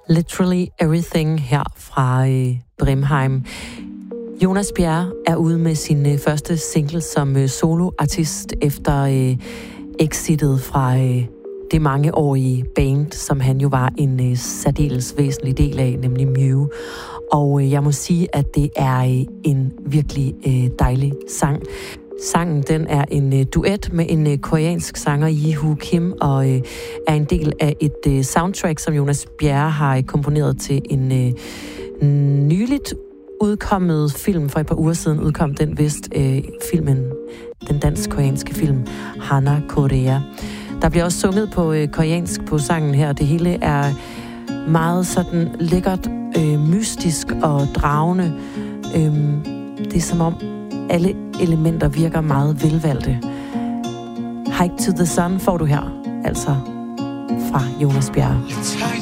Literally Everything her fra Brimheim. Jonas Bjerre er ude med sin første single som soloartist efter exitet fra det mangeårige band, som han jo var en særdeles væsentlig del af, nemlig Mew. Og jeg må sige, at det er en virkelig dejlig sang. Sangen, den er en duet med en koreansk sanger, Yihu Kim, og er en del af et soundtrack, som Jonas Bjerre har komponeret til en nyligt udkommet film. For et par uger siden udkom den vist filmen, den dansk-koreanske film Hana Korea. Der bliver også sunget på koreansk på sangen her. Det hele er meget sådan lækkert, mystisk og dragende. Det er som om alle elementer virker meget velvalgte. Hike to the Sun får du her, altså fra Jonas Bjerre.